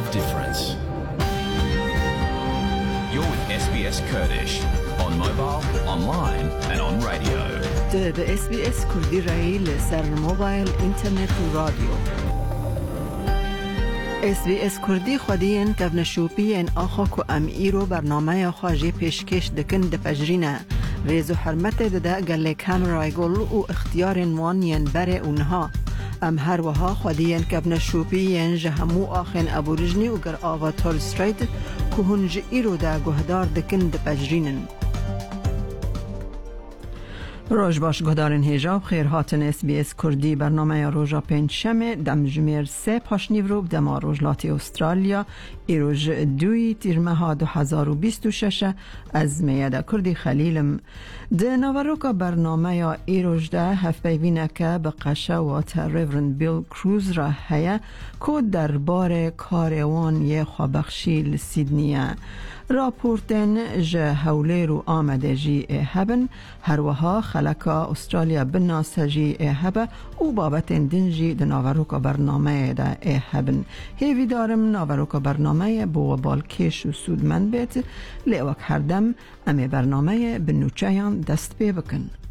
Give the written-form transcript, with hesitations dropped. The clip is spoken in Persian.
difference. You're with SBS Kurdish on mobile, online and on radio. به SBS کردی رایی لسر موبایل، اینترنت و رادیو. SBS کردی خودین کفنشوپی ان آخا کو ام ایرو برنامه خواجی پیشکش دکن دپجرینه ریز و حرمت دده گله کامرای گل و اختیار نوانین بر اونها ام هر وها خودین کفنشوپی ان جهمو آخین ابورجنی و گر آوا تول ستریت که هنج ایرو ده گهدار دکن دپجرینن. روز باش گدارن هجاب خیر هاتن SBS کردی برنامه روزا پنجشنبه دم جمیر 3 پاشنیورو دم روزلات استرالیا ایروز 2 تیر ماه 2026 از میاد کردی خلیلم ده نواروکا برنامه ایروز ده هفپیوینه که به قشوات ریورند بیل کروز را هیا که درباره کاروان یه خوابخشی لسیدنیه راپورتن جه حوله رو آمده جی هبن هر وها خلکا استرالیا بناس جی هبه و بابت دنجی ده ناوروکا برنامه ده هبن هیوی دارم ناوروکا برنامه بو بالکش و سودمند بیت لیوک هر دم امی برنامه بنوچهان دست بی بکن.